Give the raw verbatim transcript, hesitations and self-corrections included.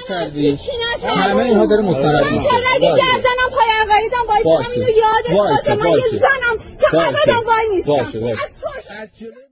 کردی همه اینها داره مستند میشه. من چرا گردنم پای عقایدم وایسادم اینو یادت باشه. من یه زنم چقدر آدم وای نیستم. باشه باشه.